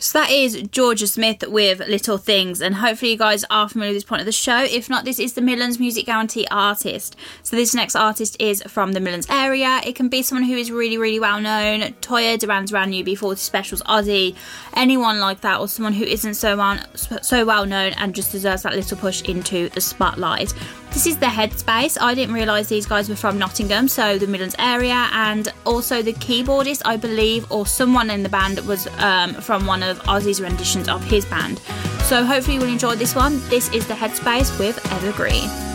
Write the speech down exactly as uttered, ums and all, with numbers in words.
So that is Jorja Smith with Little Things, and hopefully you guys are familiar with this point of the show. If not, this is the Midlands Music Guarantee artist. So this next artist is from the Midlands area. It can be someone who is really, really well known. Toya, Duran Duran, U B forty Specials, Ozzy, anyone like that, or someone who isn't so well, so well known and just deserves that little push into the spotlight. This is the Headspace. I didn't realise these guys were from Nottingham, so the Midlands area, and also the keyboardist, I believe, or someone in the band was um, from one of Ozzy's renditions of his band. So hopefully you will enjoy this one. This is the Headspace with Evergreen.